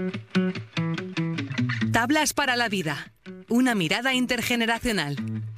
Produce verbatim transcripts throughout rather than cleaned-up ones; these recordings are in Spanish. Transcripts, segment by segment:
Tablas para la vida. Una mirada intergeneracional.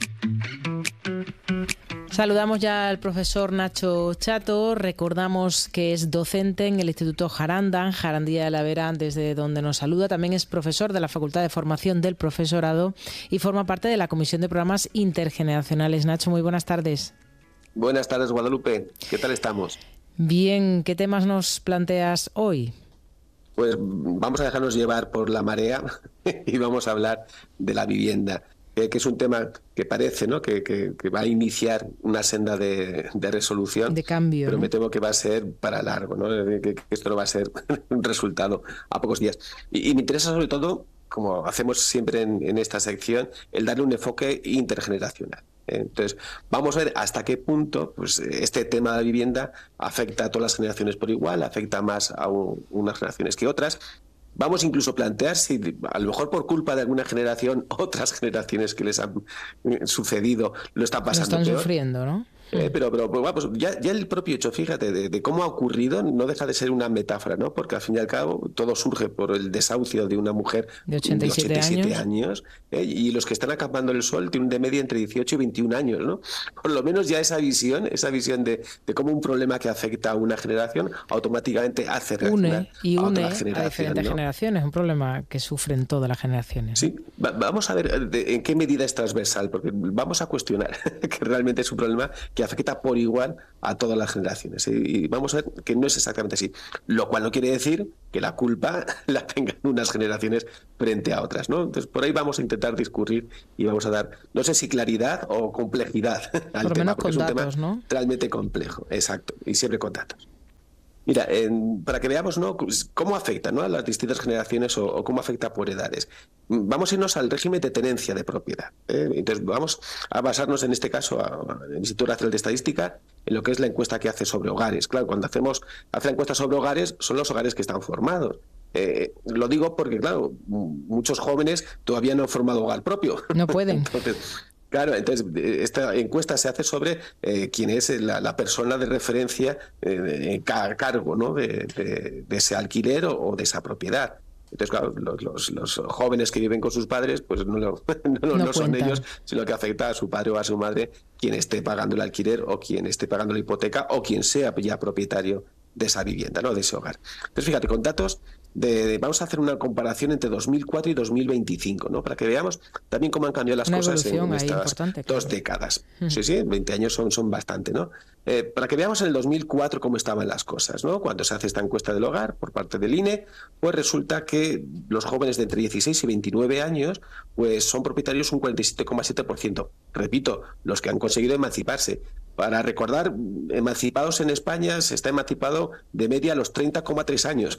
Saludamos ya al profesor Nacho Chato. Recordamos que es docente en el Instituto Jaranda, en Jarandilla de la Vera, desde donde nos saluda. También es profesor de la Facultad de Formación del Profesorado y forma parte de la Comisión de Programas Intergeneracionales. Nacho, muy buenas tardes. Buenas tardes, Guadalupe. ¿Qué tal estamos? Bien, ¿qué temas nos planteas hoy? Pues vamos a dejarnos llevar por la marea y vamos a hablar de la vivienda, que es un tema que parece, ¿no?, que, que, que va a iniciar una senda de, de resolución. De cambio. Pero ¿no? me temo que va a ser para largo, ¿no? Que, que esto no va a ser un resultado a pocos días. Y, y me interesa sobre todo, como hacemos siempre en, en esta sección, el darle un enfoque intergeneracional. Entonces, vamos a ver hasta qué punto pues, este tema de la vivienda afecta a todas las generaciones por igual, afecta más a un, unas generaciones que otras. Vamos incluso a plantear si a lo mejor por culpa de alguna generación, otras generaciones que les han sucedido lo están pasando lo están peor. sufriendo, ¿no? Eh, pero pero pues, bueno, pues ya, ya el propio hecho, fíjate, de, de cómo ha ocurrido, no deja de ser una metáfora, ¿no? Porque al fin y al cabo todo surge por el desahucio de una mujer de ochenta y siete años, años ¿eh? Y los que están acampando en el sol tienen de media entre dieciocho y veintiún años, ¿no? Por lo menos ya esa visión, esa visión de, de cómo un problema que afecta a una generación automáticamente hace reaccionar une y a une otra generación, a diferentes ¿no? generaciones, un problema que sufren todas las generaciones. Sí, Va, vamos a ver de, en qué medida es transversal, porque vamos a cuestionar que realmente es un problema que afecta por igual a todas las generaciones. Y vamos a ver que no es exactamente así. Lo cual no quiere decir que la culpa la tengan unas generaciones frente a otras, ¿no? Entonces, por ahí vamos a intentar discurrir y vamos a dar, no sé si claridad o complejidad al por lo tema, menos porque con es un datos, tema ¿no? realmente complejo. Exacto. Y siempre con datos. Mira, en, para que veamos, ¿no?, cómo afecta, ¿no?, a las distintas generaciones o, o cómo afecta por edades. Vamos a irnos al régimen de tenencia de propiedad. ¿eh? Entonces vamos a basarnos en este caso al Instituto Nacional de Estadística en lo que es la encuesta que hace sobre hogares. Claro, cuando hacemos hace la encuesta sobre hogares son los hogares que están formados. Eh, lo digo porque, claro, muchos jóvenes todavía no han formado hogar propio. No pueden. Entonces, claro, entonces esta encuesta se hace sobre eh, quién es la, la persona de referencia eh, a cargo, ¿no?, de, de, de ese alquiler o, o de esa propiedad. Entonces, claro, los, los, los jóvenes que viven con sus padres, pues no, lo, no, no, no son ellos, sino que afecta a su padre o a su madre quien esté pagando el alquiler o quien esté pagando la hipoteca o quien sea ya propietario de esa vivienda, ¿no?, de ese hogar. Entonces, fíjate, con datos de, de vamos a hacer una comparación entre dos mil cuatro y dos mil veinticinco, ¿no?, para que veamos también cómo han cambiado las una cosas en, en estas dos claro. décadas. Uh-huh. Sí, sí, veinte años son, son bastante, ¿no? Eh, para que veamos en el dos mil cuatro cómo estaban las cosas, ¿no? Cuando se hace esta encuesta del hogar por parte del I N E, pues resulta que los jóvenes de entre dieciséis y veintinueve años pues son propietarios un cuarenta y siete coma siete por ciento. Repito, los que han conseguido emanciparse. Para recordar, emancipados en España se está emancipado de media a los treinta coma tres años.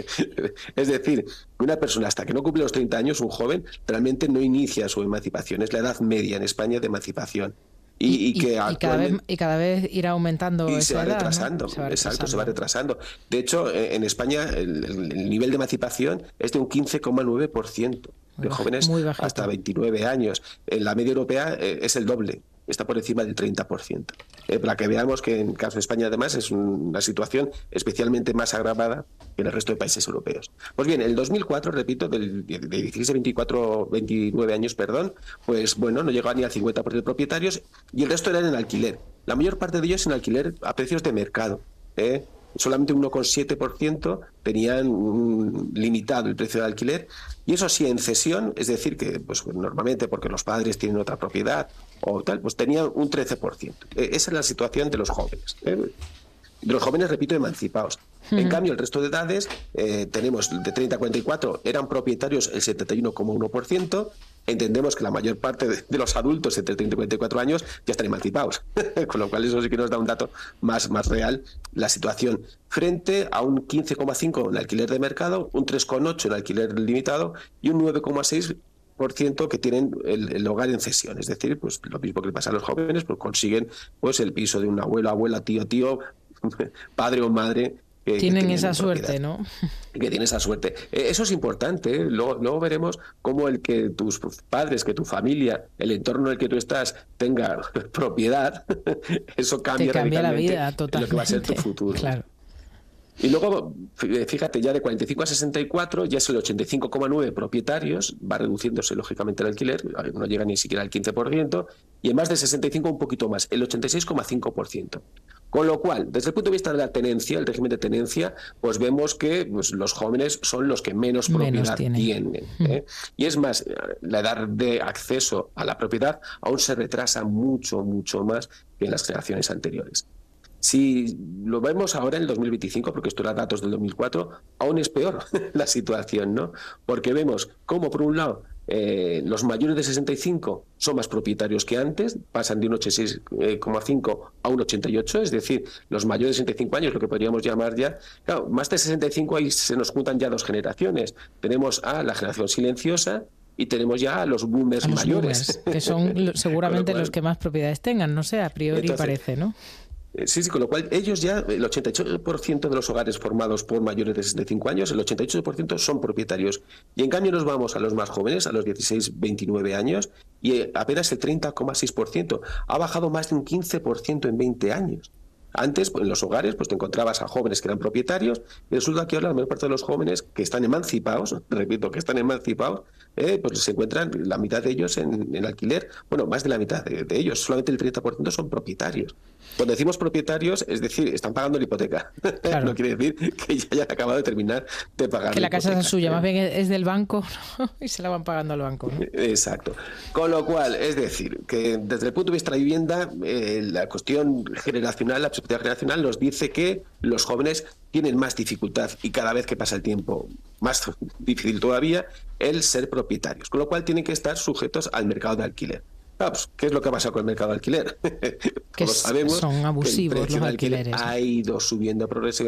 Es decir, una persona hasta que no cumple los treinta años, un joven, realmente no inicia su emancipación. Es la edad media en España de emancipación. Y, y, y, que y, cada vez, y cada vez irá aumentando y esa se va, edad, retrasando, ¿no? se va exacto, retrasando. se va retrasando. De hecho, en España el, el nivel de emancipación es de un quince coma nueve por ciento de jóvenes hasta veintinueve años. En la media europea eh, es el doble, está por encima del treinta por ciento. Eh, para que veamos que en el caso de España, además, es una situación especialmente más agravada que en el resto de países europeos. Pues bien, el dos mil cuatro, repito, del, de dieciséis a veinticuatro, veintinueve años, perdón, pues bueno, no llegaba ni al cincuenta por ciento de propietarios y el resto eran en alquiler. La mayor parte de ellos en alquiler a precios de mercado, ¿eh? Solamente un uno coma siete por ciento tenían un limitado el precio de alquiler, y eso sí, en cesión, es decir, que pues normalmente porque los padres tienen otra propiedad o tal, pues tenían un trece por ciento. Esa es la situación de los jóvenes. ¿eh? De los jóvenes, repito, emancipados. Uh-huh. En cambio, el resto de edades, eh, tenemos de treinta a cuarenta y cuatro, eran propietarios el setenta y uno coma uno por ciento. Entendemos que la mayor parte de, de los adultos entre treinta y cuarenta y cuatro años ya están emancipados, con lo cual eso sí que nos da un dato más, más real. La situación frente a un quince coma cinco en alquiler de mercado, un tres coma ocho en alquiler limitado y un nueve coma seis por ciento que tienen el, el hogar en cesión. Es decir, pues lo mismo que le pasa a los jóvenes, pues consiguen pues el piso de un abuelo, abuela, tío, tío, padre o madre. Que, tienen que esa suerte, ¿no? Que tienen esa suerte. Eso es importante, ¿eh? Luego, luego veremos cómo el que tus padres, que tu familia, el entorno en el que tú estás tenga propiedad, eso cambia, Te cambia la vida totalmente lo que va a ser tu futuro. Claro. Y luego, fíjate, ya de cuarenta y cinco a sesenta y cuatro ya es el ochenta y cinco coma nueve propietarios, va reduciéndose lógicamente el alquiler, no llega ni siquiera al quince por ciento, y en más de sesenta y cinco un poquito más, el ochenta y seis coma cinco por ciento. Con lo cual, desde el punto de vista de la tenencia, el régimen de tenencia, pues vemos que pues, los jóvenes son los que menos, menos propiedad tienen. tienen ¿eh? Y es más, la edad de acceso a la propiedad aún se retrasa mucho, mucho más que en las generaciones anteriores. Si lo vemos ahora en el dos mil veinticinco, porque esto era datos del dos mil cuatro, aún es peor la situación, ¿no? Porque vemos cómo, por un lado, eh, los mayores de sesenta y cinco son más propietarios que antes, pasan de un ochenta y seis coma cinco a un ochenta y ocho, es decir, los mayores de sesenta y cinco años, lo que podríamos llamar ya, claro, más de sesenta y cinco ahí se nos juntan ya dos generaciones. Tenemos a la generación silenciosa y tenemos ya a los boomers a los mayores. Boomers, que son seguramente cual, los que más propiedades tengan, no sé, a priori entonces, parece, ¿no? Sí, sí, con lo cual ellos ya, el ochenta y ocho por ciento de los hogares formados por mayores de sesenta y cinco años, el ochenta y ocho por ciento son propietarios. Y en cambio nos vamos a los más jóvenes, a los dieciséis a veintinueve años, y apenas el treinta coma seis por ciento. Ha bajado más de un quince por ciento en veinte años. Antes, pues, en los hogares, pues te encontrabas a jóvenes que eran propietarios, y resulta que ahora la mayor parte de los jóvenes que están emancipados, repito, que están emancipados, eh, pues se encuentran la mitad de ellos en, en alquiler. Bueno, más de la mitad de, de ellos, solamente el treinta por ciento son propietarios. Cuando decimos propietarios, es decir, están pagando la hipoteca. Claro. No quiere decir que ya hayan acabado de terminar de pagar que la, la casa hipoteca. es suya, más bien es del banco, ¿no? Y se la van pagando al banco, ¿no? Exacto. Con lo cual, es decir, que desde el punto de vista de la vivienda, eh, la cuestión generacional, la perspectiva generacional nos dice que los jóvenes tienen más dificultad y cada vez que pasa el tiempo más difícil todavía el ser propietarios, con lo cual tienen que estar sujetos al mercado de alquiler. Ah, pues, ¿qué es lo que ha pasado con el mercado de alquiler? Que Todos sabemos son abusivos que el precio los de alquiler alquileres. ha ido subiendo progresivamente.